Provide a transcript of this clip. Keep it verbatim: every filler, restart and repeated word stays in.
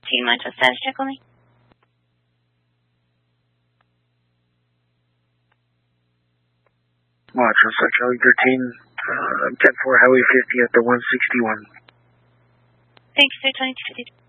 Do you mind to status check on me? Watch on Sun Charlie thirteen, uh, ten four Highway fifty at the one sixty-one. Thank you, sir. twenty-two fifty.